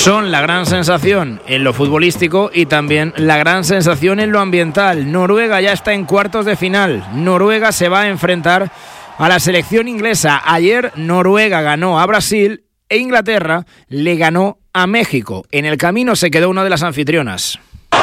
Son la gran sensación en lo futbolístico y también la gran sensación en lo ambiental. Noruega ya está en cuartos de final. Noruega se va a enfrentar a la selección inglesa. Ayer Noruega ganó a Brasil e Inglaterra le ganó a México. En el camino se quedó una de las anfitrionas.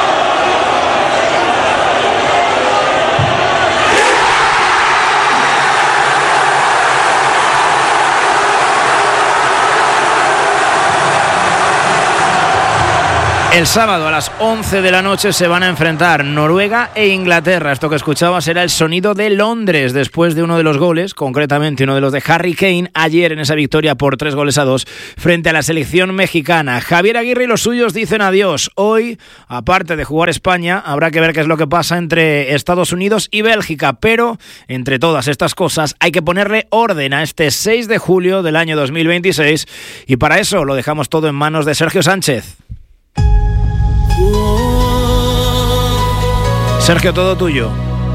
El sábado a las 11 de la noche se van a enfrentar Noruega e Inglaterra. Esto que escuchabas era el sonido de Londres después de uno de los goles, concretamente uno de los de Harry Kane, ayer en esa victoria por 3-2 frente a la selección mexicana. Javier Aguirre y los suyos dicen adiós. Hoy, aparte de jugar España, habrá que ver qué es lo que pasa entre Estados Unidos y Bélgica, pero entre todas estas cosas hay que ponerle orden a este 6 de julio del año 2026 y para eso lo dejamos todo en manos de Sergio Sánchez. Sergio, todo tuyo.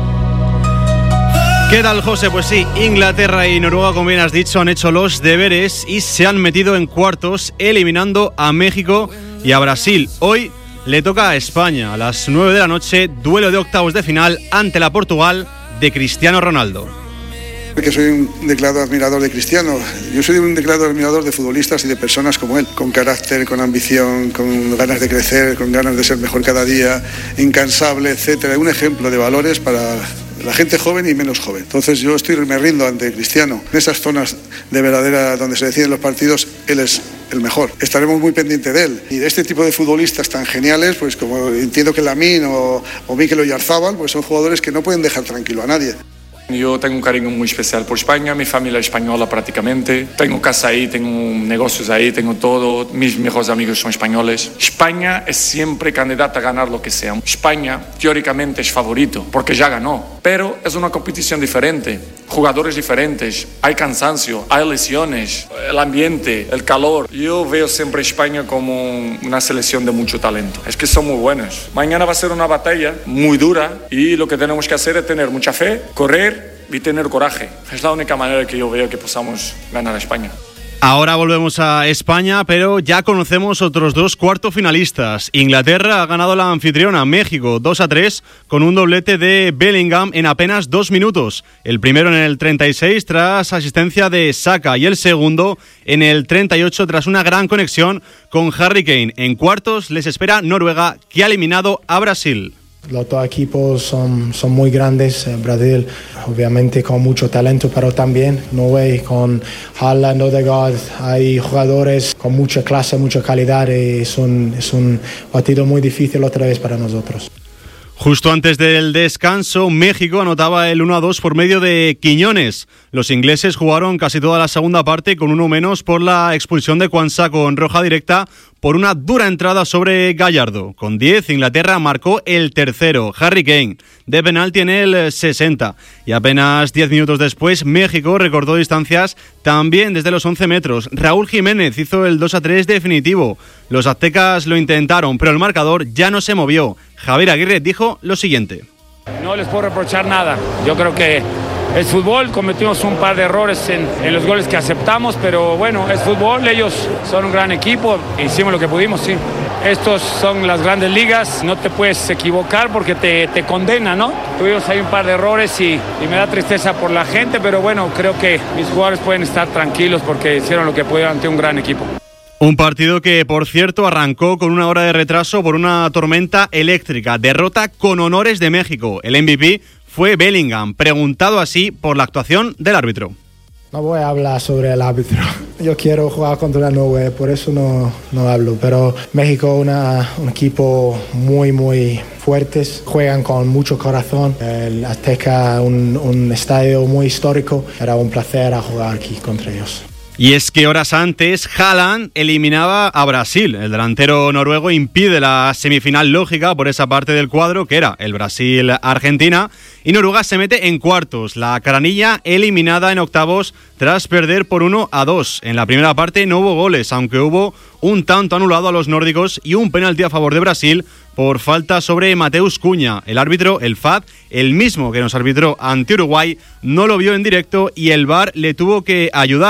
¿Qué tal, José? Pues sí, Inglaterra y Noruega, como bien has dicho, han hecho los deberes y se han metido en cuartos, eliminando a México y a Brasil. Hoy le toca a España, a las 9 de la noche, duelo de octavos de final ante la Portugal de Cristiano Ronaldo. Que soy un declarado admirador de Cristiano. Yo soy un declarado admirador de futbolistas y de personas como él, con carácter, con ambición, con ganas de crecer, con ganas de ser mejor cada día, incansable, etcétera. Un ejemplo de valores para la gente joven y menos joven. Entonces yo me rindo ante Cristiano. En esas zonas de verdadera donde se deciden los partidos, él es el mejor. Estaremos muy pendientes de él. Y de este tipo de futbolistas tan geniales, pues como entiendo que Lamine o Mikel Oyarzabal, pues son jugadores que no pueden dejar tranquilo a nadie. Yo tengo un cariño muy especial por España, mi familia es española prácticamente, tengo casa ahí, tengo negocios ahí, tengo todo, mis mejores amigos son españoles. España es siempre candidata a ganar lo que sea. España teóricamente es favorito porque ya ganó, pero es una competición diferente, jugadores diferentes, hay cansancio, hay lesiones, el ambiente, el calor. Yo veo siempre a España como una selección de mucho talento, es que son muy buenos. Mañana va a ser una batalla muy dura y lo que tenemos que hacer es tener mucha fe, correr y tener coraje. Es la única manera que yo veo que podamos ganar a España. Ahora volvemos a España, pero ya conocemos otros dos cuartos finalistas. Inglaterra ha ganado la anfitriona México 2-3 con un doblete de Bellingham en apenas 2 minutos. El primero en el 36 tras asistencia de Saka y el segundo en el 38 tras una gran conexión con Harry Kane. En cuartos les espera Noruega, que ha eliminado a Brasil. Los dos equipos son muy grandes. Brasil, obviamente, con mucho talento, pero también Noruega con Haaland, Odegaard. Hay jugadores con mucha clase, mucha calidad. Y es un partido muy difícil otra vez para nosotros. Justo antes del descanso, México anotaba el 1-2 por medio de Quiñones. Los ingleses jugaron casi toda la segunda parte con uno menos por la expulsión de Quansah con roja directa por una dura entrada sobre Gallardo. Con 10, Inglaterra marcó el tercero, Harry Kane, de penalti en el 60. Y apenas 10 minutos después, México recortó distancias también desde los 11 metros. Raúl Jiménez hizo el 2-3 definitivo. Los aztecas lo intentaron, pero el marcador ya no se movió. Javier Aguirre dijo lo siguiente. No les puedo reprochar nada. Yo creo que es fútbol, cometimos un par de errores en los goles que aceptamos, pero bueno, es fútbol, ellos son un gran equipo, hicimos lo que pudimos, sí. Estos son las grandes ligas, no te puedes equivocar porque te condenan, ¿no? Tuvimos ahí un par de errores y me da tristeza por la gente, pero bueno, creo que mis jugadores pueden estar tranquilos porque hicieron lo que pudieron ante un gran equipo. Un partido que, por cierto, arrancó con una hora de retraso por una tormenta eléctrica. Derrota con honores de México. El MVP fue Bellingham, preguntado así por la actuación del árbitro. No voy a hablar sobre el árbitro. Yo quiero jugar contra Noruega, por eso no hablo. Pero México un equipo muy fuertes. Juegan con mucho corazón. El Azteca, un estadio muy histórico. Era un placer jugar aquí contra ellos. Y es que horas antes, Haaland eliminaba a Brasil. El delantero noruego impide la semifinal lógica por esa parte del cuadro, que era el Brasil-Argentina, y Noruega se mete en cuartos. La caranilla eliminada en octavos tras perder por 1-2. En la primera parte no hubo goles, aunque hubo un tanto anulado a los nórdicos y un penalti a favor de Brasil por falta sobre Mateus Cunha. El árbitro, el FAD, el mismo que nos arbitró ante Uruguay, no lo vio en directo y el VAR le tuvo que ayudar.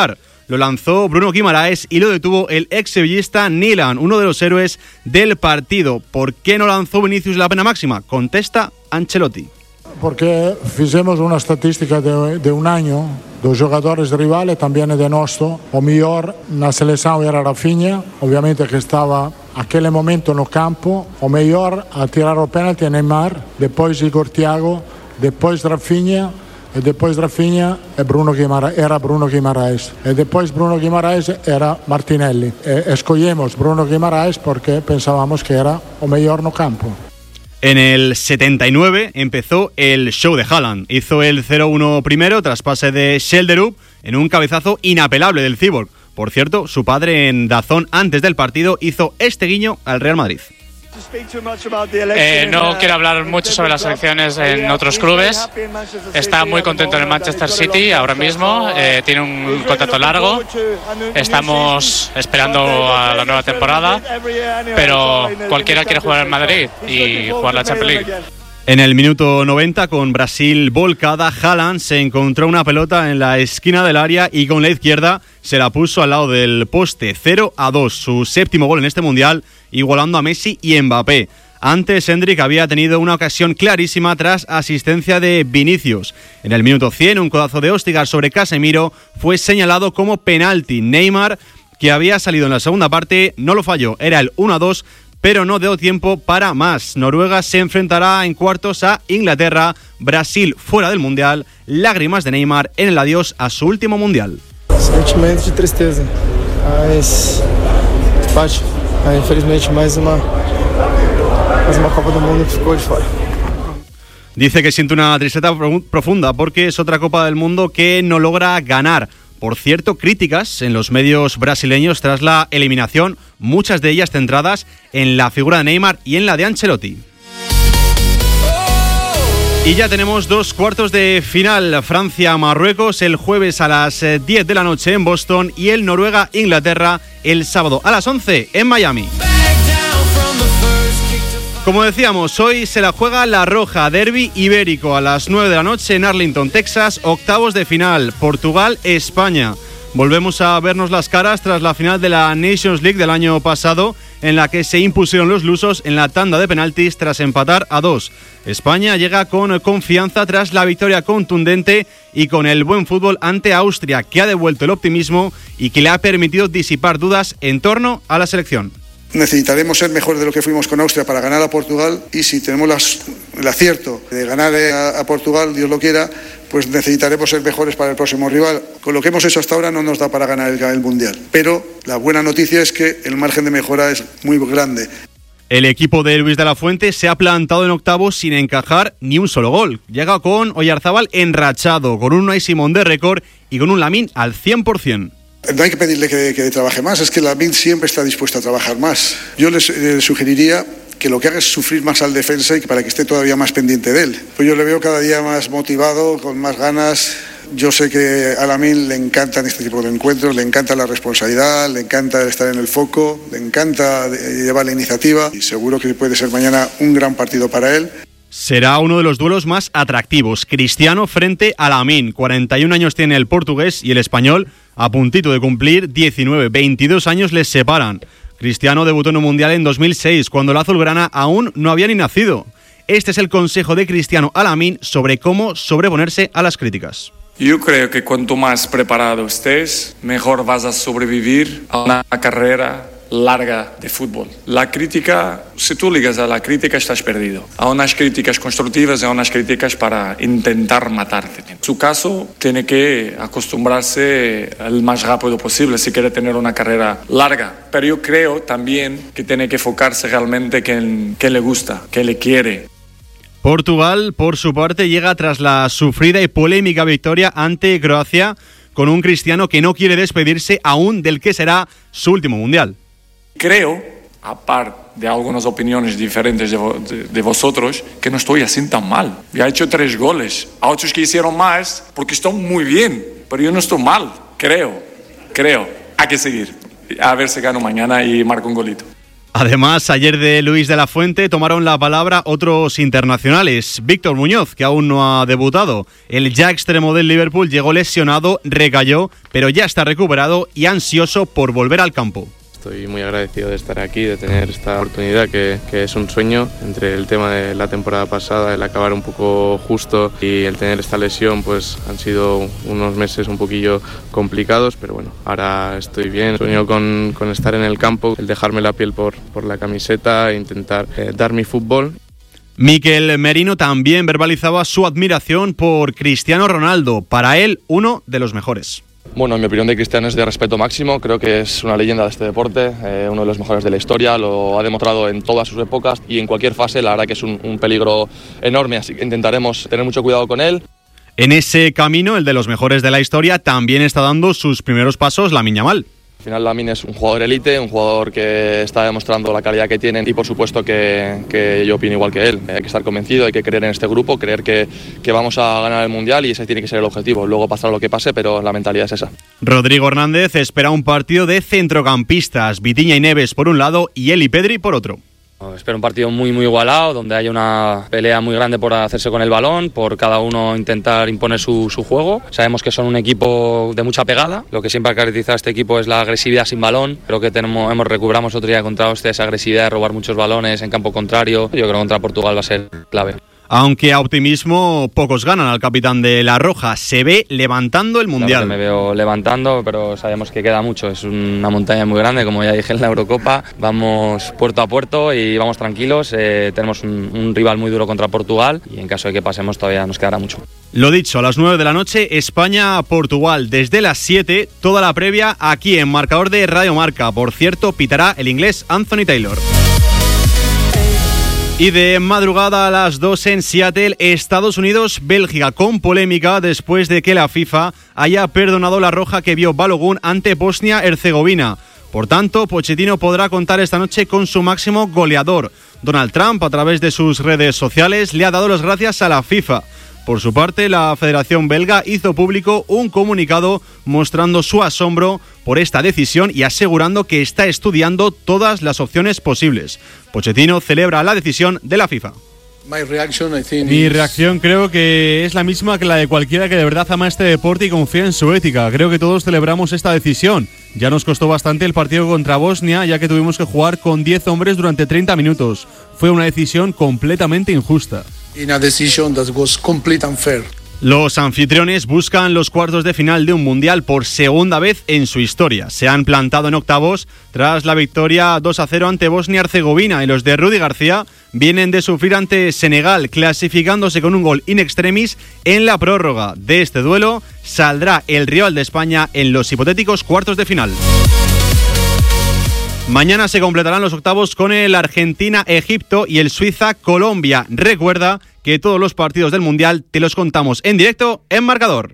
lo lanzó Bruno Guimaraes y lo detuvo el ex sevillista Nilan, uno de los héroes del partido. ¿Por qué no lanzó Vinicius la pena máxima? Contesta Ancelotti. Porque fizemos una statistica de un año dos jogadores rivales, también de nuestro. O mejor na seleção era Rafinha, obviamente que estaba aquel momento no campo. O mejor a tirar o penalti a Neymar, después Igor Thiago, después Rafinha, e depois Rafinha era Bruno Guimaraes, e depois Bruno Guimaraes era Martinelli. Escogemos Bruno Guimaraes porque pensábamos que era o mejor no campo. En el 79 empezó el show de Haaland. Hizo el 0-1 primero tras pase de Schelderup en un cabezazo inapelable del Cyborg. Por cierto, su padre en DAZN antes del partido hizo este guiño al Real Madrid. No quiero hablar mucho sobre las elecciones en otros clubes. Está muy contento en el Manchester City ahora mismo. Tiene un contrato largo. Estamos esperando a la nueva temporada. Pero cualquiera quiere jugar en Madrid y jugar la Champions League. En el minuto 90, con Brasil volcada, Haaland se encontró una pelota en la esquina del área y con la izquierda se la puso al lado del poste. 0-2, su séptimo gol en este Mundial, igualando a Messi y Mbappé. Antes, Endrick había tenido una ocasión clarísima tras asistencia de Vinicius. En el minuto 100, un codazo de Östigard sobre Casemiro fue señalado como penalti. Neymar, que había salido en la segunda parte, no lo falló. Era el 1-2, pero no dio tiempo para más. Noruega se enfrentará en cuartos a Inglaterra. Brasil fuera del Mundial. Lágrimas de Neymar en el adiós a su último Mundial. Sentimento de tristeza, mas infelizmente mais uma Copa do Mundo que ficou de fora. Dice que siente una tristeza profunda porque es otra Copa del Mundo que no logra ganar. Por cierto, críticas en los medios brasileños tras la eliminación, muchas de ellas centradas en la figura de Neymar y en la de Ancelotti. Y ya tenemos dos cuartos de final. Francia-Marruecos el jueves a las 10 de la noche en Boston y el Noruega-Inglaterra el sábado a las 11 en Miami. Como decíamos, hoy se la juega la Roja, derbi ibérico a las 9 de la noche en Arlington, Texas, octavos de final, Portugal-España. Volvemos a vernos las caras tras la final de la Nations League del año pasado, en la que se impusieron los lusos en la tanda de penaltis tras empatar a 2. España llega con confianza tras la victoria contundente y con el buen fútbol ante Austria, que ha devuelto el optimismo y que le ha permitido disipar dudas en torno a la selección. Necesitaremos ser mejor de lo que fuimos con Austria para ganar a Portugal, y si tenemos el acierto de ganar a Portugal, Dios lo quiera, pues necesitaremos ser mejores para el próximo rival. Con lo que hemos hecho hasta ahora no nos da para ganar el Mundial, pero la buena noticia es que el margen de mejora es muy grande. El equipo de Luis de la Fuente se ha plantado en octavos sin encajar ni un solo gol. Llega con Oyarzábal enrachado, con un Unai Simón de récord y con un Lamine al 100%. No hay que pedirle que trabaje más, es que Lamine siempre está dispuesto a trabajar más. Yo les sugeriría que lo que haga es sufrir más al defensa y para que esté todavía más pendiente de él. Pues yo le veo cada día más motivado, con más ganas. Yo sé que a Lamine le encantan este tipo de encuentros, le encanta la responsabilidad, le encanta estar en el foco, le encanta llevar la iniciativa y seguro que puede ser mañana un gran partido para él. Será uno de los duelos más atractivos. Cristiano frente a Lamine. 41 años tiene el portugués y el español, a puntito de cumplir 19. 22 años les separan. Cristiano debutó en un Mundial en 2006, cuando el azulgrana aún no había ni nacido. Este es el consejo de Cristiano a Lamine sobre cómo sobreponerse a las críticas. Yo creo que cuanto más preparado estés, mejor vas a sobrevivir a una carrera larga de fútbol. La crítica, si tú ligas a la crítica, estás perdido. A unas críticas constructivas y a unas críticas para intentar matarte. En su caso, tiene que acostumbrarse el más rápido posible si quiere tener una carrera larga. Pero yo creo también que tiene que enfocarse realmente en qué le gusta, qué le quiere. Portugal, por su parte, llega tras la sufrida y polémica victoria ante Croacia, con un Cristiano que no quiere despedirse aún del que será su último Mundial. Creo, aparte de algunas opiniones diferentes de vosotros, que no estoy así tan mal. Ya he hecho 3 goles. Hay otros que hicieron más porque están muy bien, pero yo no estoy mal. Creo. Hay que seguir. A ver si gano mañana y marco un golito. Además, ayer de Luis de la Fuente tomaron la palabra otros internacionales. Víctor Muñoz, que aún no ha debutado. El ya extremo del Liverpool llegó lesionado, recayó, pero ya está recuperado y ansioso por volver al campo. Estoy muy agradecido de estar aquí, de tener esta oportunidad que es un sueño. Entre el tema de la temporada pasada, el acabar un poco justo y el tener esta lesión, pues han sido unos meses un poquillo complicados, pero bueno, ahora estoy bien. Sueño con estar en el campo, el dejarme la piel por la camiseta e intentar dar mi fútbol. Mikel Merino también verbalizaba su admiración por Cristiano Ronaldo, para él uno de los mejores. Bueno, mi opinión de Cristiano es de respeto máximo, creo que es una leyenda de este deporte, uno de los mejores de la historia, lo ha demostrado en todas sus épocas y en cualquier fase. La verdad que es un peligro enorme, así que intentaremos tener mucho cuidado con él. En ese camino, el de los mejores de la historia, también está dando sus primeros pasos Lamine Yamal. Al final Lamine es un jugador élite, un jugador que está demostrando la calidad que tienen y por supuesto que yo opino igual que él. Hay que estar convencido, hay que creer en este grupo, creer que vamos a ganar el Mundial y ese tiene que ser el objetivo. Luego pasará lo que pase, pero la mentalidad es esa. Rodrigo Hernández espera un partido de centrocampistas, Vitinha y Neves por un lado y Eli Pedri por otro. Espero un partido muy igualado, donde haya una pelea muy grande por hacerse con el balón, por cada uno intentar imponer su juego. Sabemos que son un equipo de mucha pegada, lo que siempre ha caracterizado a este equipo es la agresividad sin balón. Creo que recuperamos otro día contra Austria esa agresividad de robar muchos balones en campo contrario. Yo creo que contra Portugal va a ser clave. Aunque a optimismo pocos ganan al capitán de La Roja. Se ve levantando el Mundial. Claro que me veo levantando, pero sabemos que queda mucho. Es una montaña muy grande, como ya dije en la Eurocopa. Vamos puerto a puerto y vamos tranquilos. Tenemos un rival muy duro contra Portugal y en caso de que pasemos todavía nos quedará mucho. Lo dicho, a las 9 de la noche, España-Portugal. Desde las 7, toda la previa aquí en Marcador de Radio Marca. Por cierto, pitará el inglés Anthony Taylor. Y de madrugada a las 2 en Seattle, Estados Unidos-Bélgica, con polémica después de que la FIFA haya perdonado la roja que vio Balogun ante Bosnia-Herzegovina. Por tanto, Pochettino podrá contar esta noche con su máximo goleador. Donald Trump, a través de sus redes sociales, le ha dado las gracias a la FIFA. Por su parte, la Federación Belga hizo público un comunicado mostrando su asombro por esta decisión y asegurando que está estudiando todas las opciones posibles. Pochettino celebra la decisión de la FIFA. Mi reacción creo que es la misma que la de cualquiera que de verdad ama este deporte y confía en su ética. Creo que todos celebramos esta decisión. Ya nos costó bastante el partido contra Bosnia, ya que tuvimos que jugar con 10 hombres durante 30 minutos. Fue una decisión completamente injusta. Los anfitriones buscan los cuartos de final de un mundial por segunda vez en su historia. Se han plantado en octavos tras la victoria 2-0 ante Bosnia-Herzegovina y los de Rudy García vienen de sufrir ante Senegal, clasificándose con un gol in extremis en la prórroga. De este duelo saldrá el rival de España en los hipotéticos cuartos de final. Mañana se completarán los octavos con el Argentina-Egipto y el Suiza-Colombia. Recuerda que todos los partidos del Mundial te los contamos en directo en Marcador.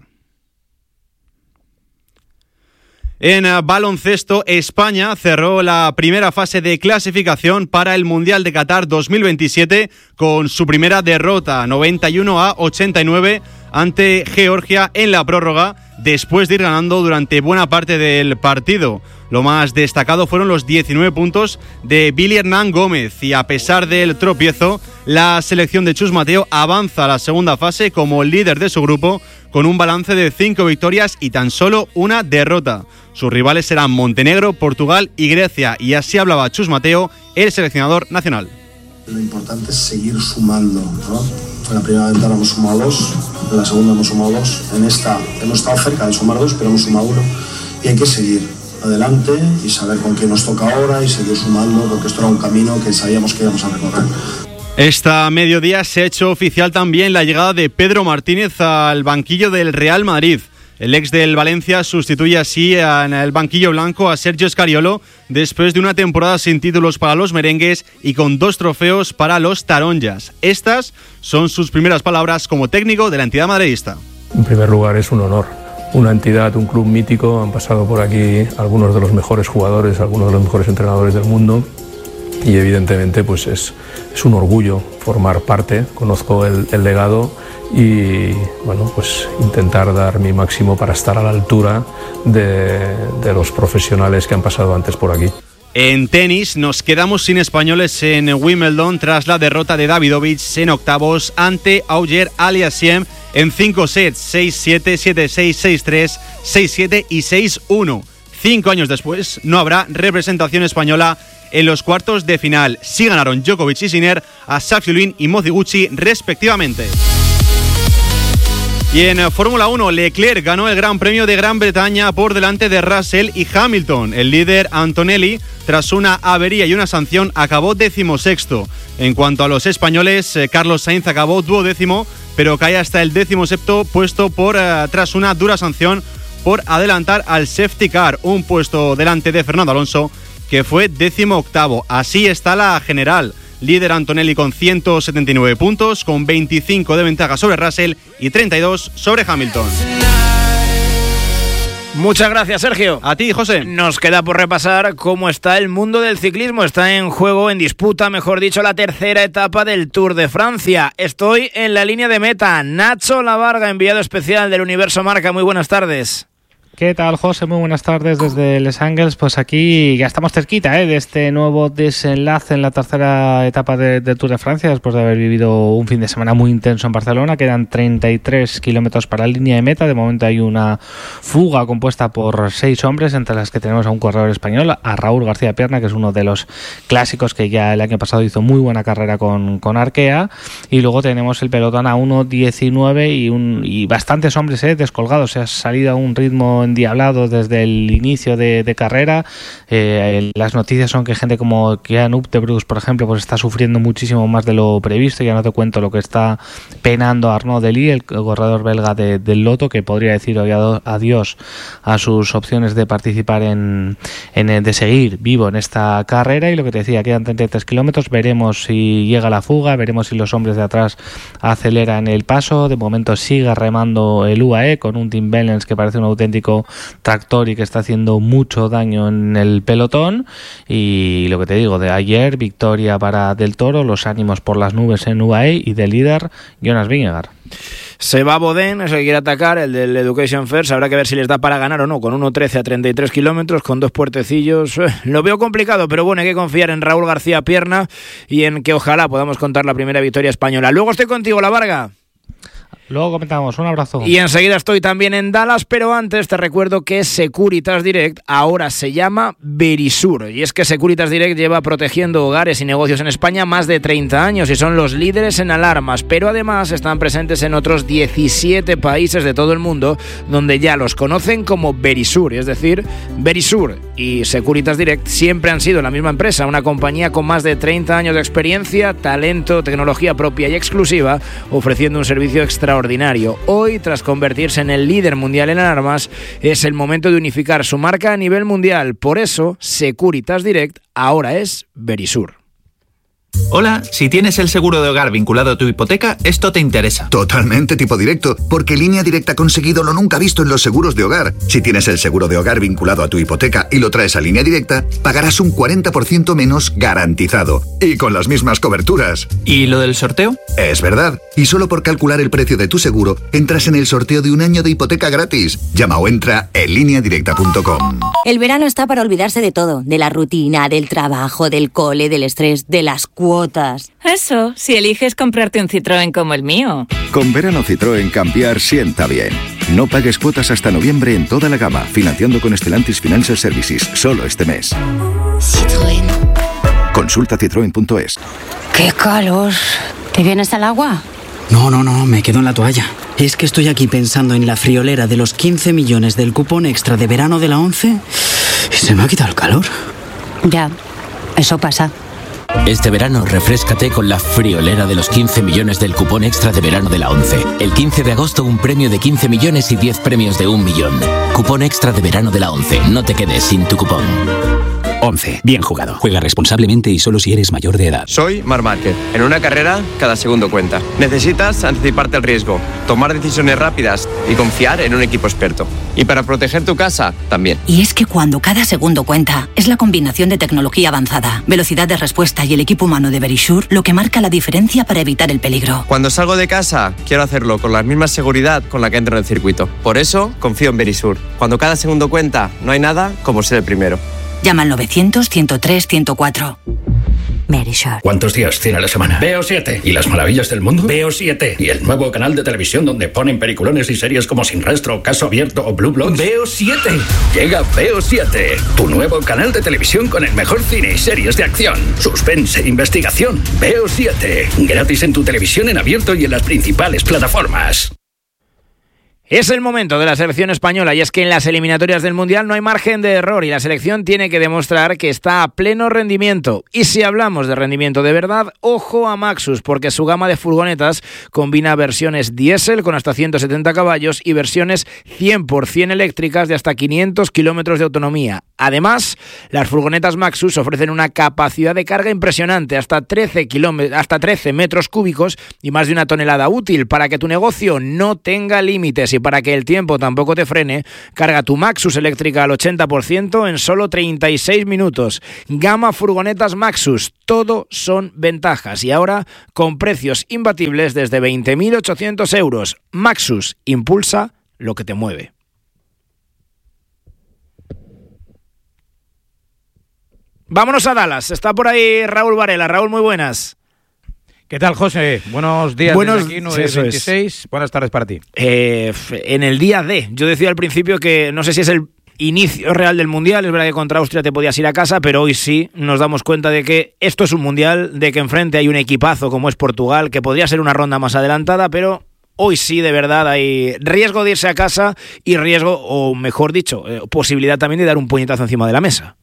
En baloncesto, España cerró la primera fase de clasificación para el Mundial de Qatar 2027 con su primera derrota, 91-89 ante Georgia en la prórroga, después de ir ganando durante buena parte del partido. Lo más destacado fueron los 19 puntos de Billy Hernán Gómez y a pesar del tropiezo, la selección de Chus Mateo avanza a la segunda fase como líder de su grupo con un balance de 5 victorias y tan solo una derrota. Sus rivales serán Montenegro, Portugal y Grecia y así hablaba Chus Mateo, el seleccionador nacional. Lo importante es seguir sumando, ¿no? En la primera ventana hemos sumado 2, en la segunda hemos sumado 2, en esta hemos estado cerca de sumar 2, pero hemos sumado 1 y hay que seguir adelante y saber con quién nos toca ahora y seguir sumando porque esto era un camino que sabíamos que íbamos a recorrer. Esta mediodía se ha hecho oficial también la llegada de Pedro Martínez al banquillo del Real Madrid. El ex del Valencia sustituye así en el banquillo blanco a Sergio Scariolo después de una temporada sin títulos para los merengues y con 2 trofeos para los taronjas. Estas son sus primeras palabras como técnico de la entidad madridista. En primer lugar, es un honor. Una entidad, un club mítico, han pasado por aquí algunos de los mejores jugadores, algunos de los mejores entrenadores del mundo y evidentemente pues es un orgullo formar parte, conozco el legado y bueno, pues intentar dar mi máximo para estar a la altura de los profesionales que han pasado antes por aquí. En tenis, nos quedamos sin españoles en Wimbledon tras la derrota de Davidovich en octavos ante Auger Aliassime en 5 sets, 6-7, 7-6, 6-3, 6-7 y 6-1. 5 años después, no habrá representación española en los cuartos de final. Sí ganaron Djokovic y Sinner a Safiullin y Moziguchi respectivamente. Y en Fórmula 1, Leclerc ganó el Gran Premio de Gran Bretaña por delante de Russell y Hamilton. El líder Antonelli, tras una avería y una sanción, acabó 16º. En cuanto a los españoles, Carlos Sainz acabó 12º, pero cae hasta el 17º puesto tras una dura sanción por adelantar al safety car, un puesto delante de Fernando Alonso, que fue 18º. Así está la general. Líder Antonelli con 179 puntos, con 25 de ventaja sobre Russell y 32 sobre Hamilton. Muchas gracias, Sergio. A ti, José. Nos queda por repasar cómo está el mundo del ciclismo. Está en juego, en disputa, mejor dicho, la tercera etapa del Tour de Francia. Estoy en la línea de meta. Nacho Lavarga, enviado especial del Universo Marca. Muy buenas tardes. ¿Qué tal, José? Muy buenas tardes desde Les Angles. Pues aquí ya estamos cerquita de este nuevo desenlace en la tercera etapa del Tour de Francia, después de haber vivido un fin de semana muy intenso en Barcelona. Quedan 33 kilómetros para la línea de meta. De momento hay una fuga compuesta por 6 hombres, entre las que tenemos a un corredor español, a Raúl García Pierna, que es uno de los clásicos que ya el año pasado hizo muy buena carrera con Arkea. Y luego tenemos el pelotón a 1.19 y bastantes hombres descolgados. Se ha salido a un ritmo endiablado desde el inicio de carrera. Las noticias son que gente como Kian Uctebroeks, por ejemplo, pues está sufriendo muchísimo más de lo previsto. Ya no te cuento lo que está penando Arnaud Delis, el corredor belga del Lotto, que podría decir hoy adiós a sus opciones de participar de seguir vivo en esta carrera. Y lo que te decía, quedan 33 kilómetros. Veremos si llega la fuga, veremos si los hombres de atrás aceleran el paso. De momento sigue remando el UAE con un Tim Wellens que parece un auténtico tractor y que está haciendo mucho daño en el pelotón. Y lo que te digo, de ayer, victoria para Del Toro, los ánimos por las nubes en UAE, y de líder Jonas Vingegaard. Se va Bodén, es el que quiere atacar, el del Education First. Habrá que ver si les da para ganar o no, con 1.13 a 33 kilómetros, con 2 puertecillos. Lo veo complicado, pero bueno, hay que confiar en Raúl García Pierna y en que ojalá podamos contar la primera victoria española. Luego estoy contigo, Lavarga. Luego comentamos, un abrazo. Y enseguida estoy también en Dallas, pero antes te recuerdo que Securitas Direct ahora se llama Verisur. Y es que Securitas Direct lleva protegiendo hogares y negocios en España más de 30 años y son los líderes en alarmas, pero además están presentes en otros 17 países de todo el mundo donde ya los conocen como Verisur, es decir, Verisur y Securitas Direct siempre han sido la misma empresa, una compañía con más de 30 años de experiencia, talento, tecnología propia y exclusiva, ofreciendo un servicio extraordinario. Hoy, tras convertirse en el líder mundial en alarmas, es el momento de unificar su marca a nivel mundial. Por eso, Securitas Direct ahora es Verisur. Hola, si tienes el seguro de hogar vinculado a tu hipoteca, esto te interesa. Totalmente tipo directo, porque Línea Directa ha conseguido lo nunca visto en los seguros de hogar. Si tienes el seguro de hogar vinculado a tu hipoteca y lo traes a Línea Directa, pagarás un 40% menos garantizado. Y con las mismas coberturas. ¿Y lo del sorteo? Es verdad. Y solo por calcular el precio de tu seguro, entras en el sorteo de un año de hipoteca gratis. Llama o entra en lineadirecta.com. El verano está para olvidarse de todo. De la rutina, del trabajo, del cole, del estrés, de las cuotas. Eso, si eliges comprarte un Citroën como el mío. Con verano Citroën cambiar sienta bien. No pagues cuotas hasta noviembre en toda la gama, financiando con Stellantis Financial Services, solo este mes. Citroën. Consulta citroen.es. ¡Qué calor! ¿Te vienes al agua? No, me quedo en la toalla. Es que estoy aquí pensando en la friolera de los 15 millones del cupón extra de verano de la 11 y se me ha quitado el calor. Ya, eso pasa. Este verano refréscate con la friolera de los 15 millones del cupón extra de verano de la 11. El 15 de agosto un premio de 15 millones y 10 premios de 1 millón. Cupón extra de verano de la 11. No te quedes sin tu cupón. 11. Bien jugado. Juega responsablemente y solo si eres mayor de edad. Soy Marc Márquez. En una carrera, cada segundo cuenta. Necesitas anticiparte al riesgo, tomar decisiones rápidas y confiar en un equipo experto. Y para proteger tu casa, también. Y es que cuando cada segundo cuenta, es la combinación de tecnología avanzada, velocidad de respuesta y el equipo humano de Verisur lo que marca la diferencia para evitar el peligro. Cuando salgo de casa, quiero hacerlo con la misma seguridad con la que entro en el circuito. Por eso, confío en Verisur. Cuando cada segundo cuenta, no hay nada como ser el primero. Llama al 900-103-104. Verisure. ¿Cuántos días tiene la semana? Veo 7. ¿Y las maravillas del mundo? Veo 7. ¿Y el nuevo canal de televisión donde ponen peliculones y series como Sin Rastro, Caso Abierto o Blue Bloods? Veo 7. Llega Veo 7, tu nuevo canal de televisión con el mejor cine y series de acción, suspense e investigación. Veo 7. Gratis en tu televisión en abierto y en las principales plataformas. Es el momento de la selección española y es que en las eliminatorias del Mundial no hay margen de error y la selección tiene que demostrar que está a pleno rendimiento. Y si hablamos de rendimiento de verdad, ojo a Maxus, porque su gama de furgonetas combina versiones diésel con hasta 170 caballos y versiones 100% eléctricas de hasta 500 kilómetros de autonomía. Además, las furgonetas Maxus ofrecen una capacidad de carga impresionante, hasta 13 metros cúbicos y más de 1 tonelada útil, para que tu negocio no tenga límites. Y para que el tiempo tampoco te frene, carga tu Maxus eléctrica al 80% en solo 36 minutos. Gama furgonetas Maxus, todo son ventajas y ahora con precios imbatibles desde 20.800 euros. Maxus, impulsa lo que te mueve. Vámonos a Dallas, está por ahí Raúl Varela. Raúl, muy buenas. ¿Qué tal, José? Buenos días desde aquí, 9:26. Buenas tardes para ti. En el día D, yo decía al principio que no sé si es el inicio real del Mundial, es verdad que contra Austria te podías ir a casa, pero hoy sí nos damos cuenta de que esto es un Mundial, de que enfrente hay un equipazo como es Portugal, que podría ser una ronda más adelantada, pero hoy sí, de verdad, hay riesgo de irse a casa y riesgo, o mejor dicho, posibilidad también de dar un puñetazo encima de la mesa.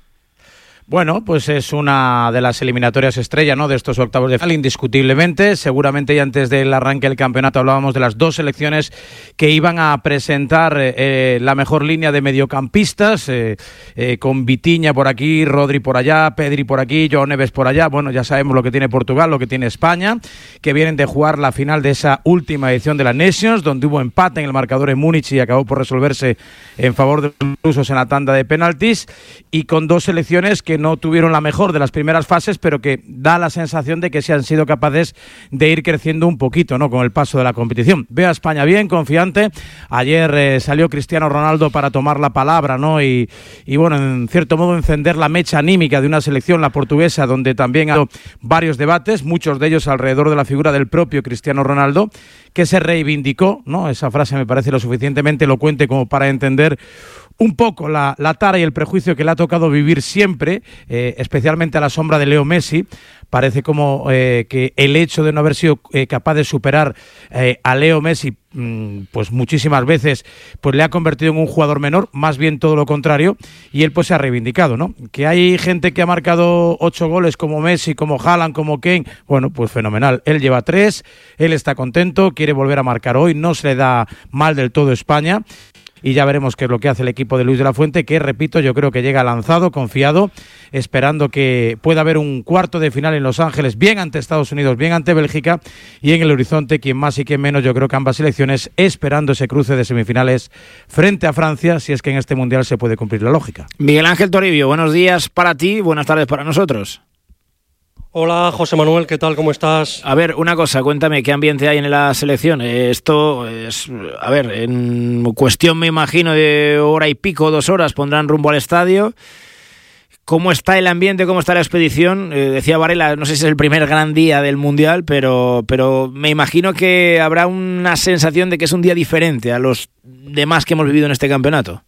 Bueno, pues es una de las eliminatorias estrella, ¿no?, de estos octavos de final, indiscutiblemente. Seguramente ya antes del arranque del campeonato hablábamos de las dos selecciones que iban a presentar la mejor línea de mediocampistas, con Vitinha por aquí, Rodri por allá, Pedri por aquí, João Neves por allá. Bueno, ya sabemos lo que tiene Portugal, lo que tiene España, que vienen de jugar la final de esa última edición de la Nations, donde hubo empate en el marcador en Múnich y acabó por resolverse en favor de los rusos en la tanda de penaltis, y con dos selecciones que no tuvieron la mejor de las primeras fases, pero que da la sensación de que sí han sido capaces de ir creciendo un poquito, ¿no?, con el paso de la competición. Veo a España bien, confiante. Ayer salió Cristiano Ronaldo para tomar la palabra, ¿no?, y bueno, en cierto modo encender la mecha anímica de una selección, la portuguesa, donde también ha habido varios debates, muchos de ellos alrededor de la figura del propio Cristiano Ronaldo, que se reivindicó, ¿no? Esa frase me parece lo suficientemente elocuente como para entender un poco la tara y el prejuicio que le ha tocado vivir siempre, especialmente a la sombra de Leo Messi. Parece como que el hecho de no haber sido capaz de superar a Leo Messi pues muchísimas veces, pues le ha convertido en un jugador menor, más bien todo lo contrario, y él pues se ha reivindicado, ¿no? Que hay gente que ha marcado 8 goles como Messi, como Haaland, como Kane, bueno, pues fenomenal. Él lleva 3, él está contento, quiere volver a marcar hoy, no se le da mal del todo España. Y ya veremos qué es lo que hace el equipo de Luis de la Fuente, que, repito, yo creo que llega lanzado, confiado, esperando que pueda haber un cuarto de final en Los Ángeles, bien ante Estados Unidos, bien ante Bélgica, y en el horizonte, quien más y quien menos, yo creo que ambas selecciones, esperando ese cruce de semifinales frente a Francia, si es que en este Mundial se puede cumplir la lógica. Miguel Ángel Toribio, buenos días para ti, buenas tardes para nosotros. Hola, José Manuel, ¿qué tal? ¿Cómo estás? A ver, una cosa, cuéntame, ¿qué ambiente hay en la selección? Esto es, a ver, en cuestión, me imagino, de hora y pico, 2 horas, pondrán rumbo al estadio. ¿Cómo está el ambiente? ¿Cómo está la expedición? Decía Varela, no sé si es el primer gran día del Mundial, pero me imagino que habrá una sensación de que es un día diferente a los demás que hemos vivido en este campeonato.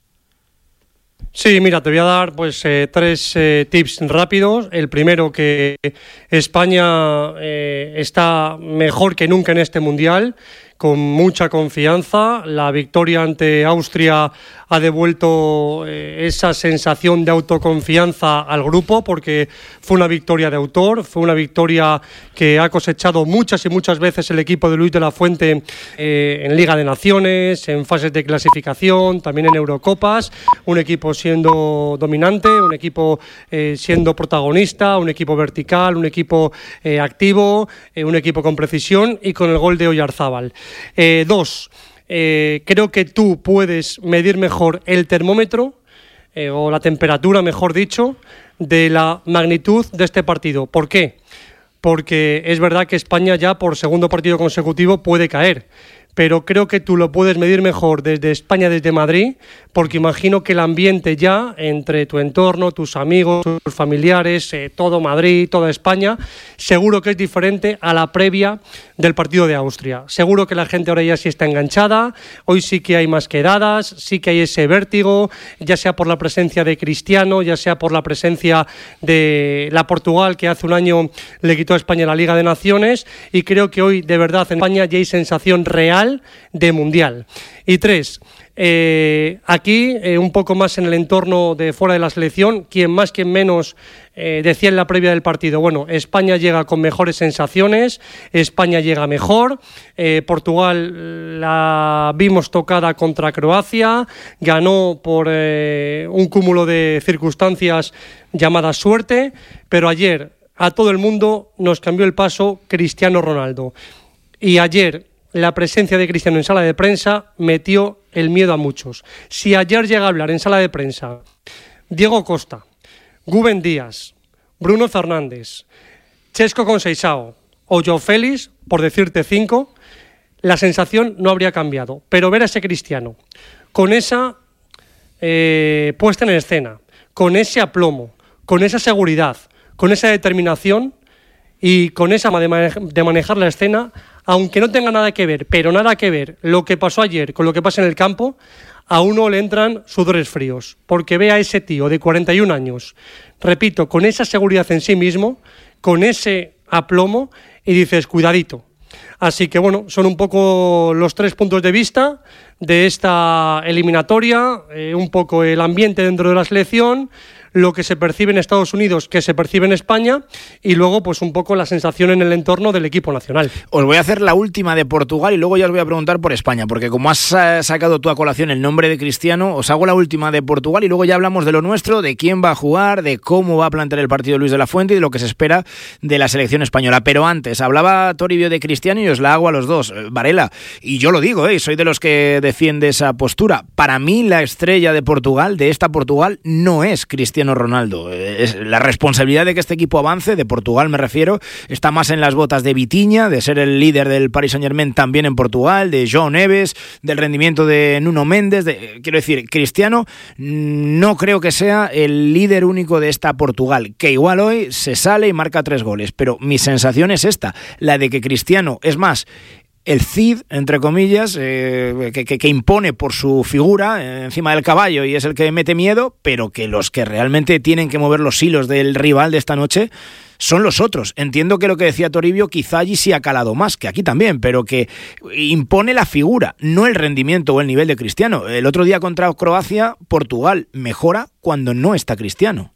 Sí, mira, te voy a dar pues 3 tips rápidos. El primero, que España está mejor que nunca en este Mundial, con mucha confianza. La victoria ante Austria ha devuelto esa sensación de autoconfianza al grupo, porque fue una victoria de autor, fue una victoria que ha cosechado muchas y muchas veces el equipo de Luis de la Fuente en Liga de Naciones, en fases de clasificación, también en Eurocopas. Un equipo siendo dominante, un equipo siendo protagonista, un equipo vertical, un equipo activo, un equipo con precisión y con el gol de Oyarzábal. 2. Creo que tú puedes medir mejor el termómetro, o la temperatura, mejor dicho, de la magnitud de este partido. ¿Por qué? Porque es verdad que España ya por segundo partido consecutivo puede caer, pero creo que tú lo puedes medir mejor desde España, desde Madrid, porque imagino que el ambiente ya entre tu entorno, tus amigos, tus familiares, todo Madrid, toda España, seguro que es diferente a la previa del partido de Austria. Seguro que la gente ahora ya sí está enganchada, hoy sí que hay más quedadas, sí que hay ese vértigo, ya sea por la presencia de Cristiano, ya sea por la presencia de la Portugal, que hace un año le quitó a España la Liga de Naciones, y creo que hoy de verdad en España ya hay sensación real de mundial. Y 3, aquí un poco más en el entorno de fuera de la selección, quien más, quien menos decía en la previa del partido, bueno, España llega con mejores sensaciones, España llega mejor, Portugal la vimos tocada contra Croacia, ganó por un cúmulo de circunstancias llamadas suerte, pero ayer a todo el mundo nos cambió el paso Cristiano Ronaldo. Y ayer la presencia de Cristiano en sala de prensa metió el miedo a muchos. Si ayer llega a hablar en sala de prensa Diego Costa, Rúben Díaz, Bruno Fernández, Chesco Conceição o João Félix, por decirte 5, la sensación no habría cambiado. Pero ver a ese Cristiano con esa puesta en escena, con ese aplomo, con esa seguridad, con esa determinación y con esa de manejar la escena, aunque no tenga nada que ver, pero nada que ver lo que pasó ayer con lo que pasa en el campo, a uno le entran sudores fríos, porque ve a ese tío de 41 años, repito, con esa seguridad en sí mismo, con ese aplomo, y dices, cuidadito. Así que bueno, son un poco los 3 puntos de vista de esta eliminatoria, un poco el ambiente dentro de la selección, lo que se percibe en Estados Unidos, que se percibe en España, y luego pues un poco la sensación en el entorno del equipo nacional. Os voy a hacer la última de Portugal y luego ya os voy a preguntar por España, porque como has sacado tú a colación el nombre de Cristiano, os hago la última de Portugal y luego ya hablamos de lo nuestro, de quién va a jugar, de cómo va a plantear el partido Luis de la Fuente y de lo que se espera de la selección española. Pero antes, hablaba Toribio de Cristiano y os la hago a los dos. Varela, y yo lo digo, soy de los que defiende esa postura. Para mí la estrella de Portugal, de esta Portugal, no es Cristiano Ronaldo. La responsabilidad de que este equipo avance, de Portugal me refiero, está más en las botas de Vitinha, de ser el líder del Paris Saint-Germain también en Portugal, de João Neves, del rendimiento de Nuno Méndez. Quiero decir, Cristiano no creo que sea el líder único de esta Portugal, que igual hoy se sale y marca 3 goles, pero mi sensación es esta, la de que Cristiano es más el Cid, entre comillas, que impone por su figura encima del caballo y es el que mete miedo, pero que los que realmente tienen que mover los hilos del rival de esta noche son los otros. Entiendo que lo que decía Toribio quizá allí sí ha calado más, que aquí también, pero que impone la figura, no el rendimiento o el nivel de Cristiano. El otro día contra Croacia, Portugal mejora cuando no está Cristiano.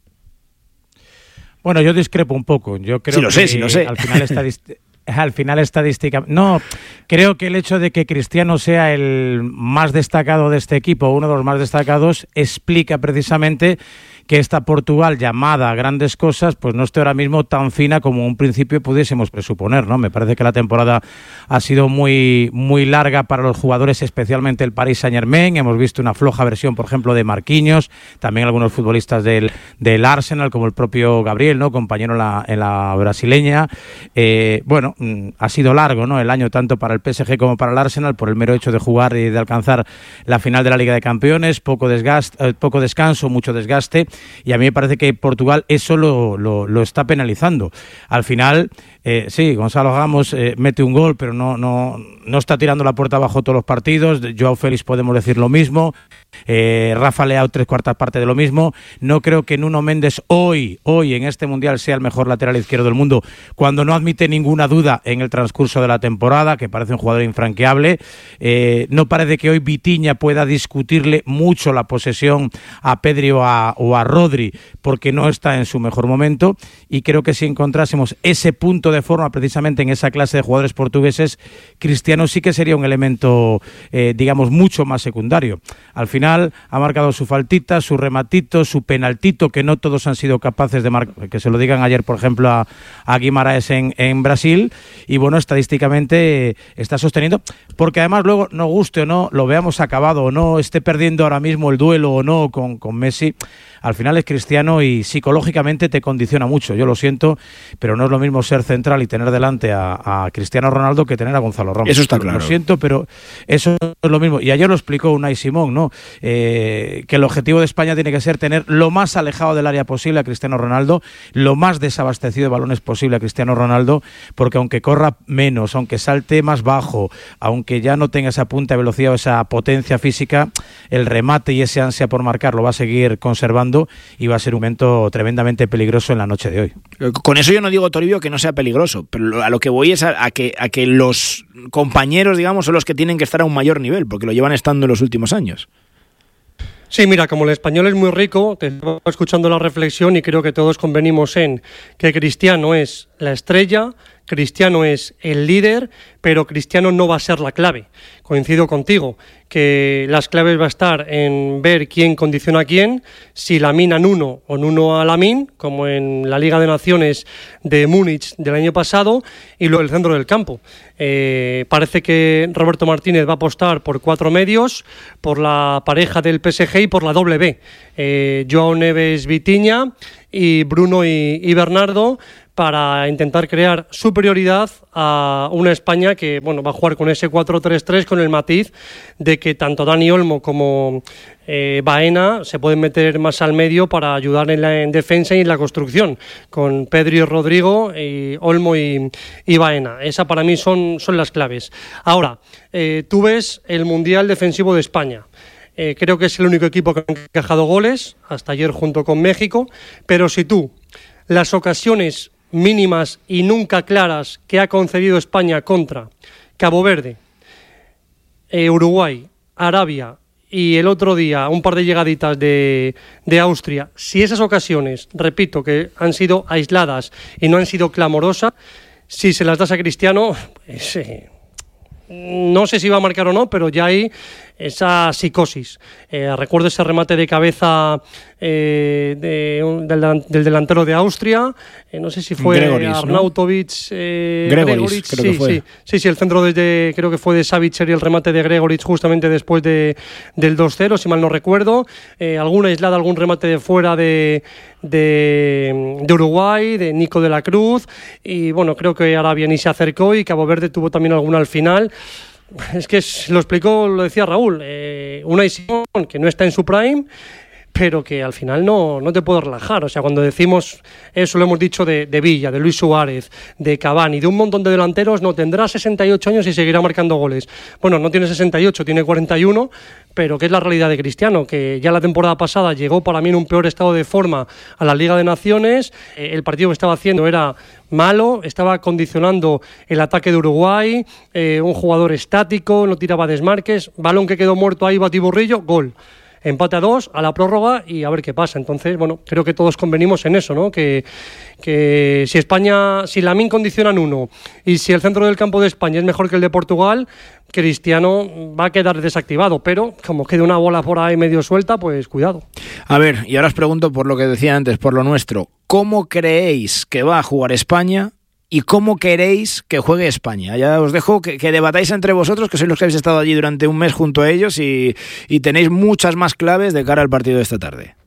Bueno, yo discrepo un poco. Yo creo sí lo sé. Al final estadística. No, creo que el hecho de que Cristiano sea el más destacado de este equipo, uno de los más destacados, explica precisamente que esta Portugal llamada a grandes cosas pues no esté ahora mismo tan fina como en un principio pudiésemos presuponer, ¿no? Me parece que la temporada ha sido muy, muy larga para los jugadores, especialmente el Paris Saint-Germain. Hemos visto una floja versión, por ejemplo, de Marquinhos, también algunos futbolistas del Arsenal, como el propio Gabriel, ¿no? Compañero en la brasileña. Bueno, ha sido largo, ¿no? El año tanto para el PSG como para el Arsenal por el mero hecho de jugar y de alcanzar la final de la Liga de Campeones, poco descanso, mucho desgaste. Y a mí me parece que Portugal eso lo está penalizando. Al final, sí, Gonzalo Ramos mete un gol, pero no está tirando la puerta abajo todos los partidos. João Félix podemos decir lo mismo. Rafa Leao 3/4 partes de lo mismo. No creo que Nuno Méndez hoy en este Mundial sea el mejor lateral izquierdo del mundo, cuando no admite ninguna duda en el transcurso de la temporada, que parece un jugador infranqueable. No parece que hoy Vitinha pueda discutirle mucho la posesión a Pedri o a Rodri, porque no está en su mejor momento, y creo que si encontrásemos ese punto de forma precisamente en esa clase de jugadores portugueses, Cristiano sí que sería un elemento, digamos, mucho más secundario. Al final ha marcado su faltita, su rematito, su penaltito, que no todos han sido capaces de marcar, que se lo digan ayer, por ejemplo, a Guimaraes en Brasil, y bueno, estadísticamente está sosteniendo, porque además luego, no guste o no, lo veamos acabado o no, esté perdiendo ahora mismo el duelo o no con Messi, al final es Cristiano y psicológicamente te condiciona mucho. Yo lo siento, pero no es lo mismo ser central y tener delante a Cristiano Ronaldo que tener a Gonzalo Ramos. Eso está claro. Lo siento, pero eso es lo mismo. Y ayer lo explicó Unai Simón, ¿no? Que el objetivo de España tiene que ser tener lo más alejado del área posible a Cristiano Ronaldo, lo más desabastecido de balones posible a Cristiano Ronaldo, porque aunque corra menos, aunque salte más bajo, aunque ya no tenga esa punta de velocidad o esa potencia física, el remate y ese ansia por marcar lo va a seguir conservando y va a ser un momento tremendamente peligroso en la noche de hoy. Con eso yo no digo, Toribio, que no sea peligroso, pero a lo que voy es a que los compañeros, digamos, son los que tienen que estar a un mayor nivel, porque lo llevan estando en los últimos años. Sí, mira, como el español es muy rico, te estaba escuchando la reflexión y creo que todos convenimos en que Cristiano es la estrella, Cristiano es el líder, pero Cristiano no va a ser la clave. Coincido contigo, que las claves va a estar en ver quién condiciona a quién, si Lamine a Nuno o Nuno a Lamine, como en la Liga de Naciones de Múnich del año pasado, y luego el centro del campo. Parece que Roberto Martínez va a apostar por 4 medios, por la pareja del PSG y por la doble B. Joao Neves, Vitinha y Bruno y Bernardo, para intentar crear superioridad a una España que, bueno, va a jugar con ese 4-3-3 con el matiz de que tanto Dani Olmo como Baena se pueden meter más al medio para ayudar en defensa y en la construcción, con Pedri y Rodrigo, y Olmo y Baena. Esa para mí son las claves. Ahora, tú ves el Mundial Defensivo de España. Creo que es el único equipo que ha encajado goles, hasta ayer junto con México, pero si tú las ocasiones mínimas y nunca claras que ha concedido España contra Cabo Verde, Uruguay, Arabia y el otro día un par de llegaditas de Austria, si esas ocasiones, repito, que han sido aisladas y no han sido clamorosas, si se las das a Cristiano, pues, no sé si va a marcar o no, pero ya hay esa psicosis. Recuerdo ese remate de cabeza del delantero de Austria, no sé si fue Arnautovic, Gregoric, creo que fue. Sí, el centro creo que fue de Savitzer y el remate de Gregoric justamente después del 2-0, si mal no recuerdo. Alguna aislada, algún remate de fuera de Uruguay, de Nico de la Cruz, y bueno, creo que Arabia ni se acercó y Cabo Verde tuvo también alguna al final. Es que lo decía Raúl, Unai Simón, que no está en su prime, pero que al final no te puedo relajar. O sea, cuando decimos eso, lo hemos dicho de Villa, de Luis Suárez, de Cavani, de un montón de delanteros, no, tendrá 68 años y seguirá marcando goles. Bueno, no tiene 68, tiene 41, pero que es la realidad de Cristiano, que ya la temporada pasada llegó para mí en un peor estado de forma a la Liga de Naciones. El partido que estaba haciendo era malo, estaba condicionando el ataque de Uruguay, un jugador estático, no tiraba desmarques, balón que quedó muerto ahí, batiburrillo, gol. Empate a 2, a la prórroga y a ver qué pasa. Entonces, bueno, creo que todos convenimos en eso, ¿no? Que si Lamine condiciona en uno y si el centro del campo de España es mejor que el de Portugal, Cristiano va a quedar desactivado, pero como quede una bola por ahí medio suelta, pues cuidado. A ver, y ahora os pregunto por lo que decía antes, por lo nuestro. ¿Cómo creéis que va a jugar España? ¿Y cómo queréis que juegue España? Ya os dejo que debatáis entre vosotros, que sois los que habéis estado allí durante un mes junto a ellos y tenéis muchas más claves de cara al partido de esta tarde.